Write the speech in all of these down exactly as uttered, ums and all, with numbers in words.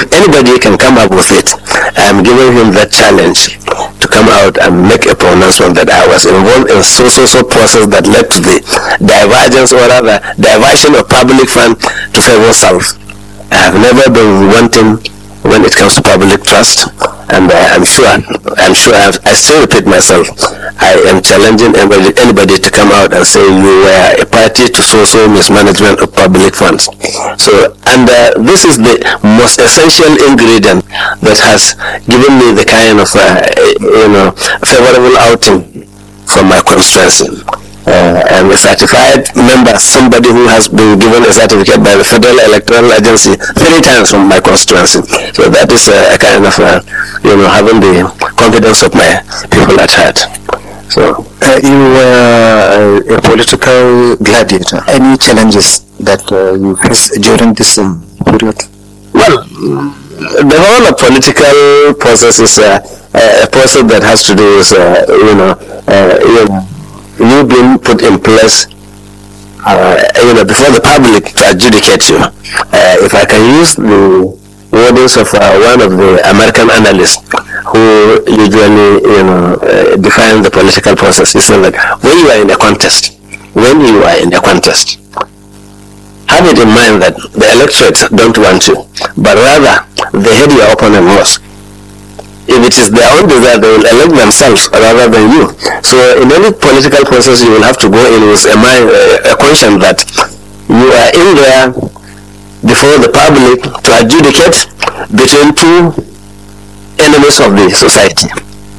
if anybody can come up with it, I'm giving him that challenge to come out and make a pronouncement that I was involved in so so so process that led to the divergence, or rather diversion of public fund to favor self. I have never been wanting when it comes to public trust, and uh, I'm sure, I'm sure, I, have, I still repeat myself, I am challenging anybody, anybody to come out and say you were a party to so-so mismanagement of public funds. So, and uh, this is the most essential ingredient that has given me the kind of, uh, you know, favorable outing from my constituency. Uh, I'm a certified member, somebody who has been given a certificate by the Federal Electoral Agency three times from my constituency. So that is a, a kind of, uh, you know, having the confidence of my people at heart. So uh, you were uh, a political gladiator. Any challenges that uh, you faced during this um, period? Well, the whole of political process is uh, a process that has to do with, uh, you know, uh, you know, you being put in place, uh, you know, before the public to adjudicate you. Uh, if I can use the wordings of uh, one of the American analysts who usually, you know, uh, define the political process, he said that when you are in a contest, when you are in a contest, have it in mind that the electorate don't want you, but rather they hate your opponent most. If it is their own desire, they will elect themselves rather than you. So in any political process, you will have to go in with a mind, a conscience that you are in there before the public to adjudicate between two enemies of the society.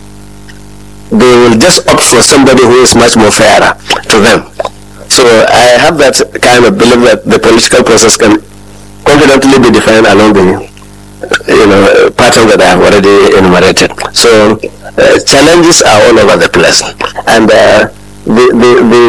They will just opt for somebody who is much more fairer to them. So I have that kind of belief that the political process can confidently be defined along the, you know, pattern that I have already enumerated. So uh, challenges are all over the place, and uh, the, the the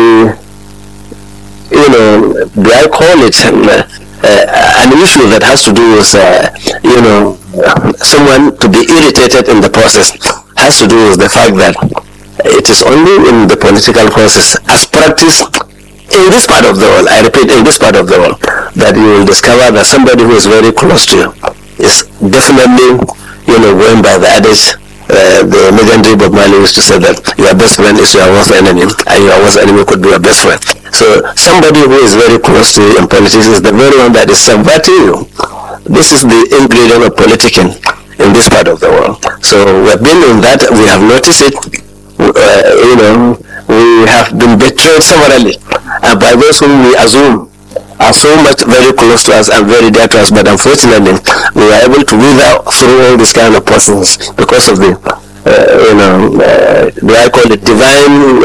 you know, do I call it uh, uh, an issue that has to do with uh, you know, someone to be irritated in the process has to do with the fact that it is only in the political process, as practice in this part of the world, I repeat, in this part of the world, that you will discover that somebody who is very close to you is definitely, you know, going by the adage, uh, the legendary Bob Marley used to say that your best friend is your worst enemy, and your worst enemy could be your best friend. So somebody who is very close to you in politics is the very one that is subverting you. This is the ingredient of politicking in this part of the world. So we have been in that, we have noticed it, uh, you know, we have been betrayed severally uh, by those whom we assume are so much very close to us and very dear to us, but unfortunately we are able to wither through all this kind of process because of the, uh, you know, uh, do I call it divine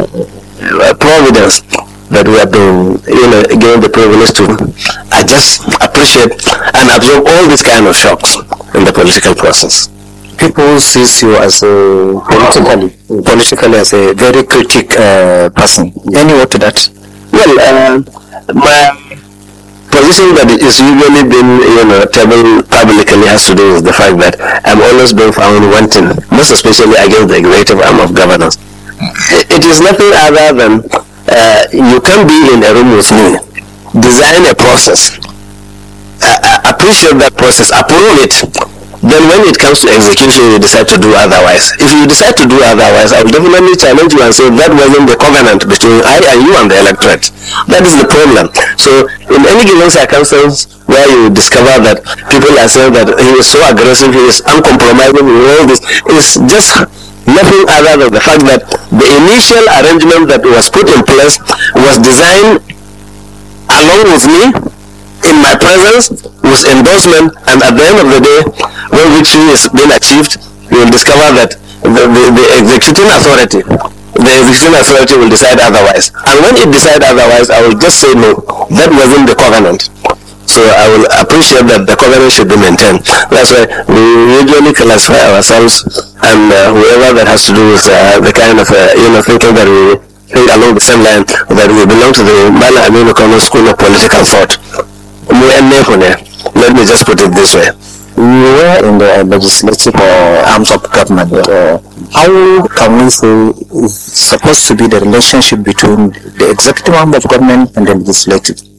uh, providence that we have been, you know, given the privilege to uh, just appreciate and absorb all these kind of shocks in the political process. People see you as a politically, politically as a very critic uh, person. Any word to that? Well, uh, my position that is usually been, you know, tabled publicly has to do with the fact that I'm always being found wanting, most especially against the executive arm of governance. It is nothing other than uh, you can be in a room with me, design a process, uh, appreciate that process, approve it. Then when it comes to execution, you decide to do otherwise. If you decide to do otherwise, I will definitely challenge you and say that wasn't the covenant between I and you and the electorate. That is the problem. So in any given circumstance where you discover that people are saying that he is so aggressive, he is uncompromising with all this, it's just nothing other than the fact that the initial arrangement that was put in place was designed along with me, in my presence, with endorsement, and at the end of the day, when victory is being achieved, you will discover that the, the, the executing authority, the executing authority will decide otherwise. And when it decides otherwise, I will just say no, that wasn't the covenant. So I will appreciate that the covenant should be maintained. That's why we usually classify ourselves and uh, whoever that has to do with uh, the kind of, uh, you know, thinking that we think along the same line, that we belong to the Malam Aminu Kano School of Political Thought. Let me just put it this way. You were in the legislative uh, arms of government. Uh, how can we say is supposed to be the relationship between the executive arm of government and the legislative?